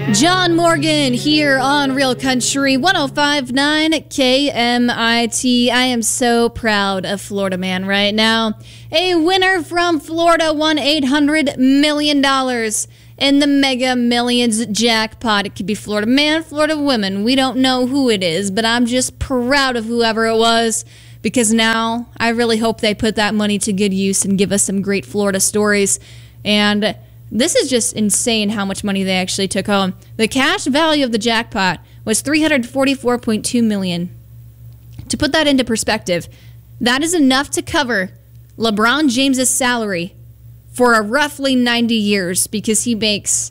John Morgan here on Real Country 105.9 KMIT. I am so proud of Florida Man right now. A winner from Florida won $800 million in the Mega Millions jackpot. It could be Florida Man, Florida Woman. We don't know who it is, but I'm just proud of whoever it was, because now I really hope they put that money to good use and give us some great Florida stories. And this is just insane how much money they actually took home. The cash value of the jackpot was $344.2 million. To put that into perspective, that is enough to cover LeBron James's salary for roughly 90 years, because he makes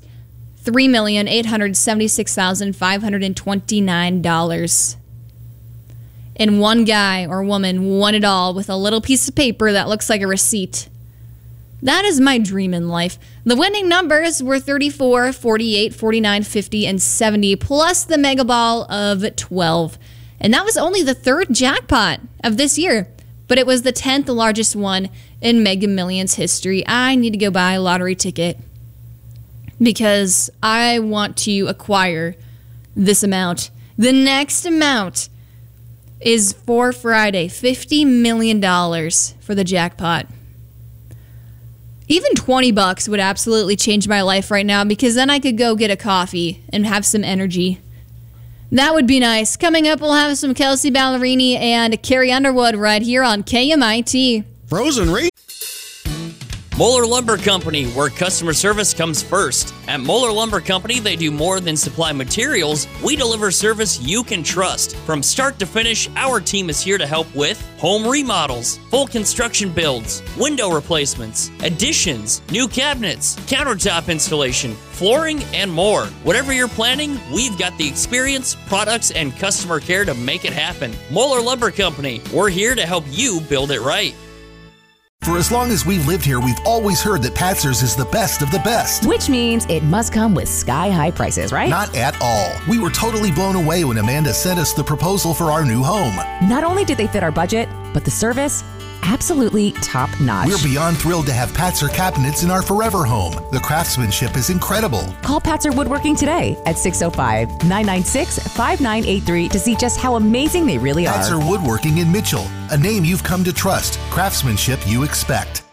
$3,876,529. And one guy or woman won it all with a little piece of paper that looks like a receipt. That is my dream in life. The winning numbers were 34, 48, 49, 50, and 70, plus the Mega Ball of 12. And that was only the third jackpot of this year, but it was the 10th largest one in Mega Millions history. I need to go buy a lottery ticket because I want to acquire this amount. The next amount is for Friday, $50 million for the jackpot. Even $20 would absolutely change my life right now, because then I could go get a coffee and have some energy. That would be nice. Coming up, we'll have some Kelsey Ballerini and Carrie Underwood right here on KMIT. Frozen Re. Moeller Lumber Company, where customer service comes first. At Moeller Lumber Company, they do more than supply materials. We deliver service you can trust. From start to finish, our team is here to help with home remodels, full construction builds, window replacements, additions, new cabinets, countertop installation, flooring, and more. Whatever you're planning, we've got the experience, products, and customer care to make it happen. Moeller Lumber Company, we're here to help you build it right. For as long as we've lived here, we've always heard that Patzer's is the best of the best. Which means it must come with sky-high prices, right? Not at all. We were totally blown away when Amanda sent us the proposal for our new home. Not only did they fit our budget, but the service, absolutely top-notch. We're beyond thrilled to have Patzer cabinets in our forever home. The craftsmanship is incredible. Call Patzer Woodworking today at 605-996-5983 to see just how amazing they really are. Patzer Woodworking in Mitchell, a name you've come to trust, craftsmanship you expect.